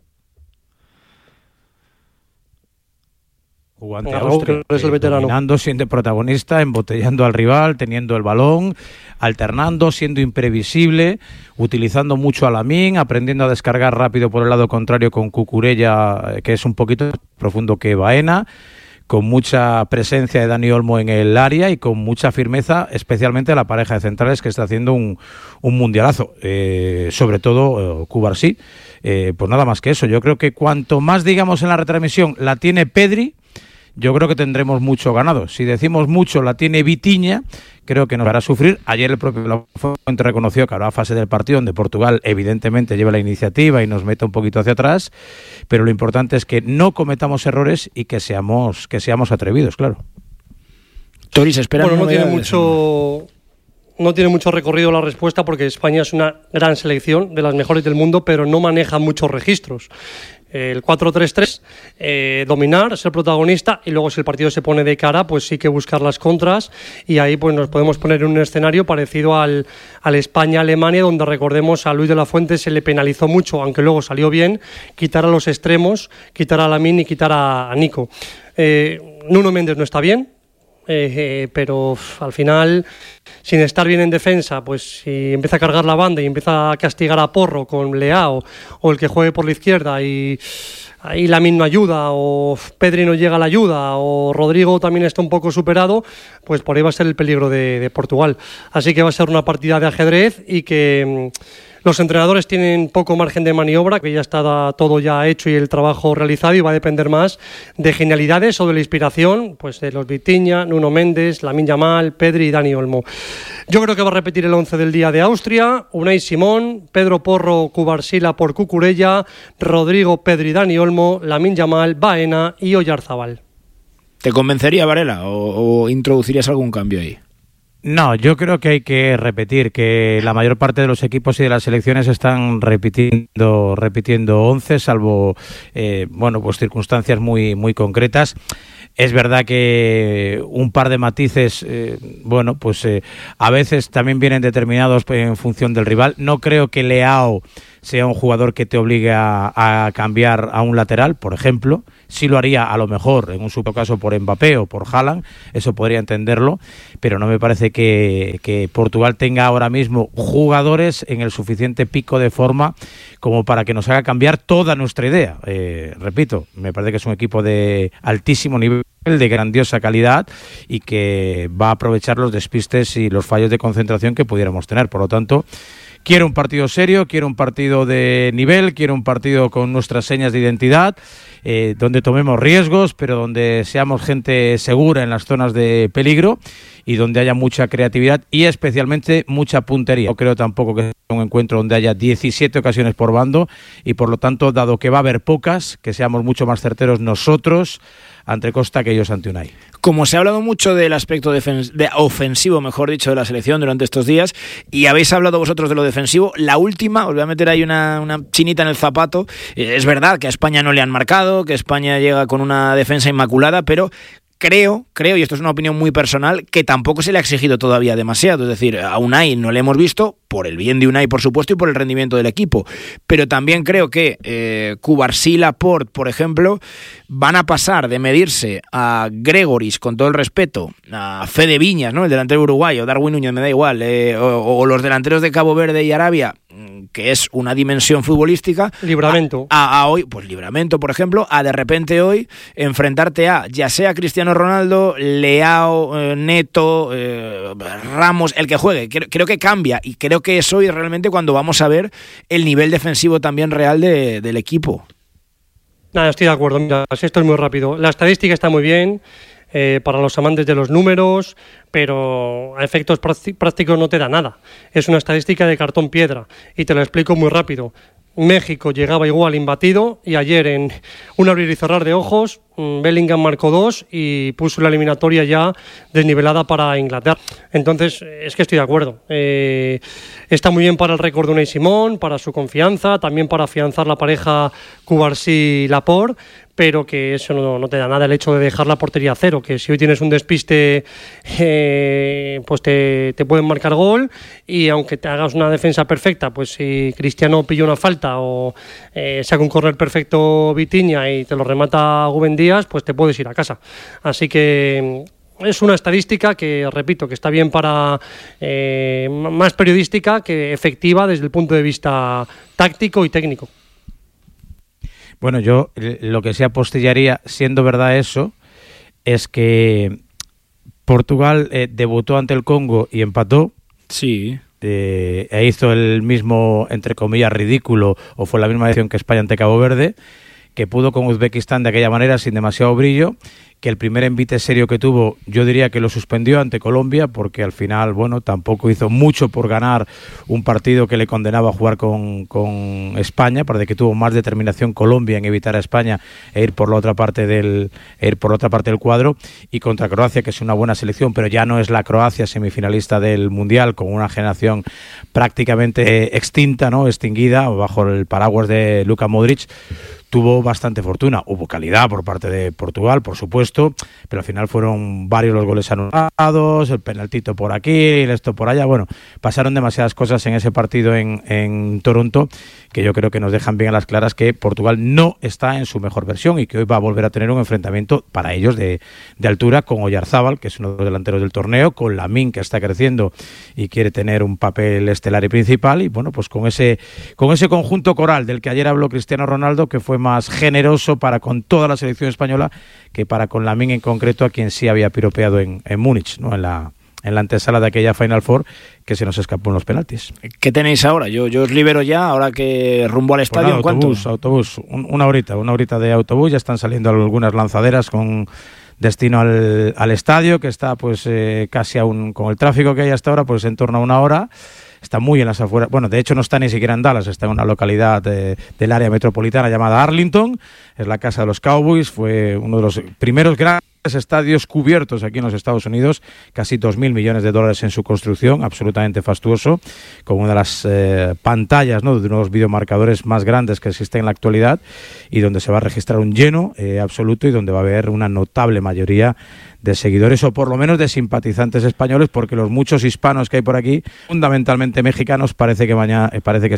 Jugante Austria, dominando, siendo protagonista, embotellando al rival, teniendo el balón, alternando, siendo imprevisible, utilizando mucho a Lamine, aprendiendo a descargar rápido por el lado contrario con Cucurella, que es un poquito más profundo que Baena, con mucha presencia de Dani Olmo en el área y con mucha firmeza, especialmente la pareja de centrales que está haciendo un mundialazo, sobre todo Cubarsí. Pues nada más que eso. Yo creo que cuanto más digamos en la retransmisión la tiene Pedri, yo creo que tendremos mucho ganado. Si decimos mucho la tiene Vitinha, creo que nos hará sufrir. Ayer el propio Lafuente reconoció que habrá fase del partido donde Portugal evidentemente lleva la iniciativa y nos mete un poquito hacia atrás, pero lo importante es que no cometamos errores y que seamos atrevidos, claro. Tori, se espera. Bueno, no tiene mucho recorrido la respuesta porque España es una gran selección, de las mejores del mundo, pero no maneja muchos registros. el 4-3-3, dominar, ser protagonista, y luego si el partido se pone de cara, pues sí que buscar las contras, y ahí pues nos podemos poner en un escenario parecido al España-Alemania, donde recordemos a Luis de la Fuente se le penalizó mucho, aunque luego salió bien, quitar a los extremos, quitar a Lamine y quitar a Nico. Nuno Méndez no está bien, pero al final, sin estar bien en defensa, pues si empieza a cargar la banda y empieza a castigar a Porro con Leao, o el que juegue por la izquierda y ahí Lamine no ayuda, o Pedri no llega a la ayuda, o Rodrigo también está un poco superado, pues por ahí va a ser el peligro de Portugal. Así que va a ser una partida de ajedrez, y que los entrenadores tienen poco margen de maniobra, que ya está todo ya hecho y el trabajo realizado, y va a depender más de genialidades o de la inspiración, pues de los Vitinha, Nuno Méndez, Lamine Yamal, Pedri y Dani Olmo. Yo creo que va a repetir el 11 del día de Austria: Unai Simón, Pedro Porro, Cubarsí, por Cucurella, Rodrigo, Pedri, Dani Olmo, Lamine Yamal, Baena y Oyarzabal. ¿Te convencería, Varela, o introducirías algún cambio ahí? No, yo creo que hay que repetir que la mayor parte de los equipos y de las selecciones están repitiendo 11, salvo pues circunstancias muy concretas. Es verdad que un par de matices, a veces también vienen determinados en función del rival. No creo que Leao sea un jugador que te obligue a cambiar a un lateral, por ejemplo. Sí lo haría a lo mejor en un caso por Mbappé o por Haaland, eso podría entenderlo, pero no me parece que Portugal tenga ahora mismo jugadores en el suficiente pico de forma como para que nos haga cambiar toda nuestra idea. Repito, me parece que es un equipo de altísimo nivel, de grandiosa calidad, y que va a aprovechar los despistes y los fallos de concentración que pudiéramos tener. Por lo tanto, quiero un partido serio, quiero un partido de nivel, quiero un partido con nuestras señas de identidad, donde tomemos riesgos, pero donde seamos gente segura en las zonas de peligro y donde haya mucha creatividad y especialmente mucha puntería. No creo tampoco que sea un encuentro donde haya 17 ocasiones por bando, y por lo tanto, dado que va a haber pocas, que seamos mucho más certeros nosotros ante Costa que ellos ante Unai. Como se ha hablado mucho del aspecto ofensivo, mejor dicho, de la selección durante estos días, y habéis hablado vosotros de lo defensivo, la última, os voy a meter ahí una chinita en el zapato. Es verdad que a España no le han marcado, que España llega con una defensa inmaculada, pero creo, y esto es una opinión muy personal, que tampoco se le ha exigido todavía demasiado. Es decir, a Unai no le hemos visto, por el bien de Unai, por supuesto, y por el rendimiento del equipo. Pero también creo que Cubarsí, Laporte, por ejemplo, van a pasar de medirse a Gregoris, con todo el respeto, a Fede Viñas, ¿no?, el delantero uruguayo, Darwin Núñez, me da igual, o los delanteros de Cabo Verde y Arabia, que es una dimensión futbolística. Livramento. A hoy, pues Livramento, por ejemplo, a de repente hoy enfrentarte a, ya sea Cristiano Ronaldo, Leao, Neto, Ramos, el que juegue. Creo que cambia, y creo que es hoy realmente cuando vamos a ver el nivel defensivo también real del equipo. Nada, estoy de acuerdo. Mira, esto es muy rápido. La estadística está muy bien para los amantes de los números, pero a efectos prácticos no te da nada. Es una estadística de cartón piedra, y te lo explico muy rápido. México llegaba igual imbatido, y ayer en un abrir y cerrar de ojos Bellingham marcó 2 y puso la eliminatoria ya desnivelada para Inglaterra. Entonces, es que estoy de acuerdo. Está muy bien para el récord de Unai Simón, para su confianza, también para afianzar la pareja Cubarsí-Laporte, pero que eso no te da nada el hecho de dejar la portería a cero, que si hoy tienes un despiste, pues te pueden marcar gol, y aunque te hagas una defensa perfecta, pues si Cristiano pilla una falta o saca un córner perfecto Vitinha y te lo remata Rubén Díaz, pues te puedes ir a casa. Así que es una estadística que, repito, que está bien para más periodística que efectiva desde el punto de vista táctico y técnico. Bueno, yo lo que sí apostillaría, siendo verdad eso, es que Portugal debutó ante el Congo y empató. Sí. E hizo el mismo, entre comillas, ridículo, o fue la misma decisión que España ante Cabo Verde, que pudo con Uzbekistán de aquella manera sin demasiado brillo, que el primer envite serio que tuvo, yo diría que lo suspendió ante Colombia, porque al final, bueno, tampoco hizo mucho por ganar un partido que le condenaba a jugar con España, para que tuvo más determinación Colombia en evitar a España e ir por la otra parte del cuadro, y contra Croacia, que es una buena selección, pero ya no es la Croacia semifinalista del Mundial, con una generación prácticamente extinta, ¿no?, extinguida, bajo el paraguas de Luka Modric. tuvo bastante fortuna. Hubo calidad por parte de Portugal, por supuesto, pero al final fueron varios los goles anulados, el penaltito por aquí, esto por allá. Bueno, pasaron demasiadas cosas en ese partido en Toronto que yo creo que nos dejan bien a las claras que Portugal no está en su mejor versión y que hoy va a volver a tener un enfrentamiento para ellos de altura con Oyarzábal, que es uno de los delanteros del torneo, con Lamine, que está creciendo y quiere tener un papel estelar y principal, y bueno, pues con ese conjunto coral del que ayer habló Cristiano Ronaldo, que fue más generoso para con toda la selección española que para con Lamine en concreto, a quien sí había piropeado en Múnich, ¿no? En la antesala de aquella Final Four, que se nos escapó en los penaltis. ¿Qué tenéis ahora? Yo os libero ya, ahora que rumbo al estadio. Pues nada, autobús, una horita de autobús. Ya están saliendo algunas lanzaderas con destino al estadio, que está pues casi aún con el tráfico que hay hasta ahora, pues en torno a una hora. Está muy en las afueras, bueno, de hecho no está ni siquiera en Dallas, está en una localidad del área metropolitana llamada Arlington, es la casa de los Cowboys, fue uno de los primeros grandes estadios cubiertos aquí en los Estados Unidos, casi $2.000 millones en su construcción, absolutamente fastuoso, con una de las pantallas, ¿no?, de uno de los videomarcadores más grandes que existen en la actualidad, y donde se va a registrar un lleno absoluto y donde va a haber una notable mayoría de seguidores, o por lo menos de simpatizantes españoles, porque los muchos hispanos que hay por aquí, fundamentalmente mexicanos, parece que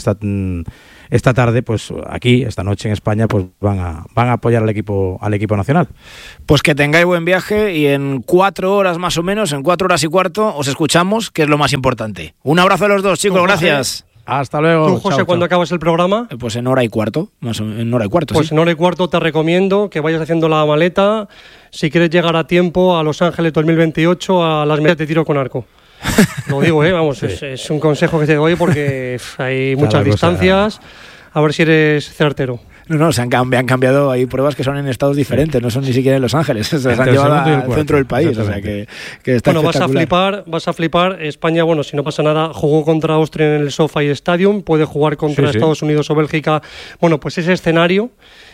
esta tarde, pues aquí, esta noche en España, pues van a apoyar al equipo nacional. Pues que tengáis buen viaje, y en 4 horas más o menos, en 4 horas y cuarto, os escuchamos, que es lo más importante. Un abrazo a los dos, chicos, gracias. Hasta luego. ¿Tú, José, cuándo acabas el programa? Pues en hora y cuarto, más o menos, en hora y cuarto. Pues sí. En hora y cuarto te recomiendo que vayas haciendo la maleta, si quieres llegar a tiempo a Los Ángeles 2028 a las medias de tiro con arco. Lo digo, vamos, sí. es un consejo que te doy porque hay muchas distancias, a ver si eres certero. No, se han cambiado, hay pruebas que son en estados diferentes, no son ni siquiera en Los Ángeles, se han llevado al centro del país, o sea que está espectacular. Vas a flipar. España, bueno, si no pasa nada, jugó contra Austria en el SoFi Stadium, puede jugar contra Estados Unidos o Bélgica. Bueno, pues ese escenario,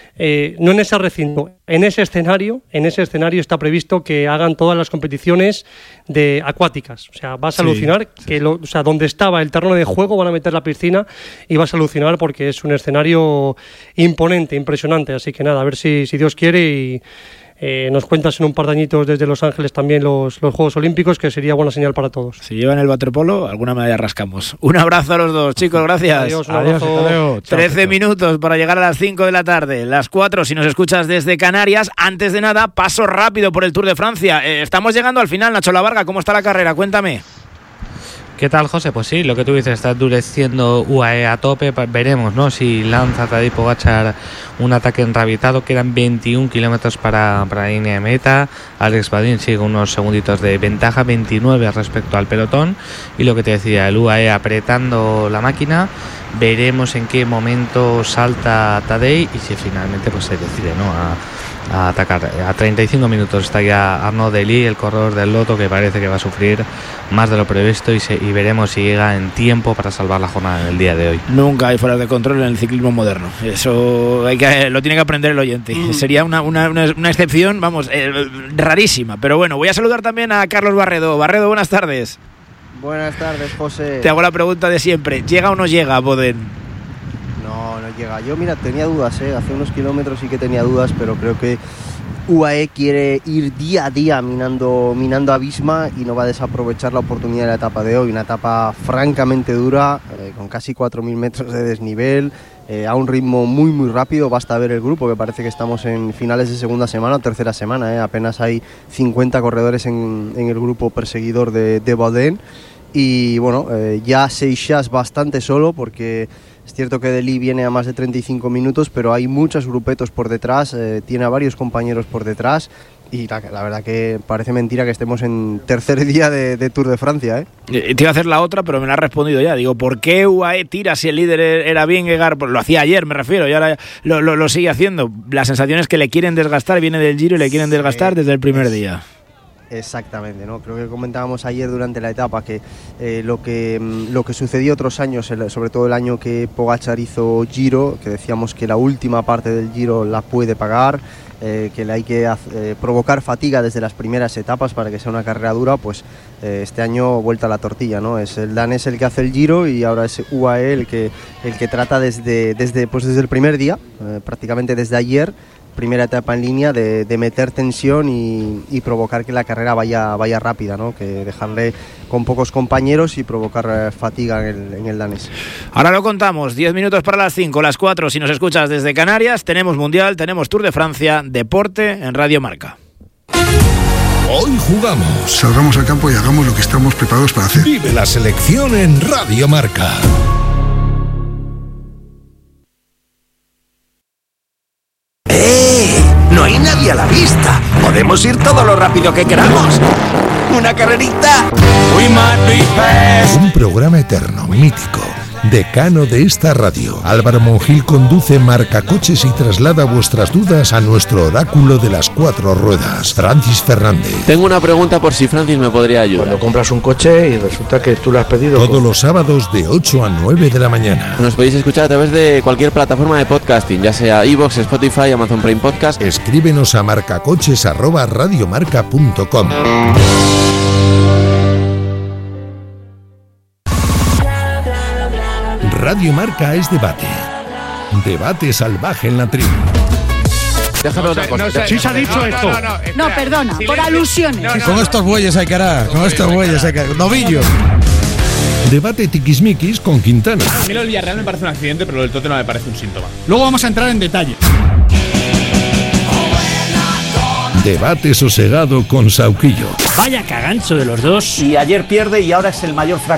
no en ese recinto, en ese escenario está previsto que hagan todas las competiciones de acuáticas. O sea, vas a alucinar que donde estaba el terreno de juego van a meter la piscina y vas a alucinar porque es un escenario imponente, impresionante. Así que nada, a ver si Dios quiere y nos cuentas en un par de añitos desde Los Ángeles también los Juegos Olímpicos, que sería buena señal para todos. Si llevan el waterpolo, alguna medalla rascamos. Un abrazo a los dos, chicos, gracias. Adiós, un abrazo. 13 minutos para llegar a las 5 de la tarde, las 4 si nos escuchas desde Canarias. Antes de nada, paso rápido por el Tour de Francia. Estamos llegando al final, Nacho Lavarga, ¿cómo está la carrera? Cuéntame. ¿Qué tal, José? Pues sí, lo que tú dices, está endureciendo UAE a tope. Veremos, ¿no?, si lanza Tadej Pogačar un ataque enrabitado. Quedan 21 kilómetros para la línea de meta. Alex Badin sigue unos segunditos de ventaja, 29 respecto al pelotón. Y lo que te decía, el UAE apretando la máquina. Veremos en qué momento salta Tadej y si finalmente pues se decide, ¿no?, a atacar. A 35 minutos está ya Arnaud Dely, el corredor del Lotto, que parece que va a sufrir más de lo previsto, y veremos si llega en tiempo para salvar la jornada en el día de hoy. Nunca hay fuera de control en el ciclismo moderno, eso lo tiene que aprender el oyente. Sería una excepción, vamos, rarísima, pero bueno, voy a saludar también a Carlos Barredo. Barredo, buenas tardes. Buenas tardes, José. Te hago la pregunta de siempre, ¿llega o no llega Boden? No llega. Yo, mira, tenía dudas, hace unos kilómetros sí que tenía dudas, pero creo que UAE quiere ir día a día minando a Visma y no va a desaprovechar la oportunidad de la etapa de hoy. Una etapa francamente dura, con casi 4.000 metros de desnivel, a un ritmo muy muy rápido. Basta ver el grupo, que parece que estamos en finales de segunda semana o tercera semana, apenas hay 50 corredores en el grupo perseguidor de Baudin. Y bueno, ya Seixas bastante solo, porque es cierto que Dely viene a más de 35 minutos, pero hay muchos grupetos por detrás, tiene a varios compañeros por detrás, y la verdad que parece mentira que estemos en tercer día de Tour de Francia. Te iba a hacer la otra, pero me la has respondido ya. Digo, ¿por qué UAE tira si el líder era Vingegaard? Lo hacía ayer, me refiero, y ahora lo sigue haciendo. La sensación es que le quieren desgastar, viene del Giro y le quieren desgastar desde el primer día. Exactamente, ¿no? Creo que comentábamos ayer durante la etapa que lo que sucedió otros años, sobre todo el año que Pogačar hizo Giro, que decíamos que la última parte del Giro la puede pagar, que le hay que provocar fatiga desde las primeras etapas para que sea una carrera dura, pues este año vuelta a la tortilla, ¿no? Es el danés el que hace el Giro y ahora es UAE el que trata desde el primer día, prácticamente desde ayer, primera etapa en línea, de meter tensión y provocar que la carrera vaya rápida, ¿no? Que dejarle con pocos compañeros y provocar fatiga en el danés. Ahora lo contamos, 10 minutos para las 5, las 4 si nos escuchas desde Canarias. Tenemos Mundial, tenemos Tour de Francia, deporte en Radio Marca. Hoy jugamos. Salgamos al campo y hagamos lo que estamos preparados para hacer. Vive la selección en Radio Marca. No hay nadie a la vista. Podemos ir todo lo rápido que queramos. ¿Una carrerita? Un programa eterno, mítico, decano de esta radio. Álvaro Monjil conduce Marcacoches y traslada vuestras dudas a nuestro oráculo de las 4 ruedas, Francis Fernández. Tengo una pregunta por si Francis me podría ayudar. Cuando compras un coche y resulta que tú lo has pedido... Todos los sábados de 8 a 9 de la mañana. Nos podéis escuchar a través de cualquier plataforma de podcasting, ya sea iVoox, Spotify, Amazon Prime Podcast. Escríbenos a marcacoches@radiomarca.com. Radio Marca es debate. Debate salvaje en la tribu. Déjame otra cosa. Sí se ha dicho esto. No, perdona, por alusiones. Con estos bueyes hay que hará. Con estos bueyes hay que hará. Novillo. Debate tiquismiquis con Quintana. A mí lo del Villarreal me parece un accidente, pero lo del Tottenham me parece un síntoma. Luego vamos a entrar en detalle. Debate sosegado con Sauquillo. Vaya cagancho de los dos. Y ayer pierde y ahora es el mayor fracaso.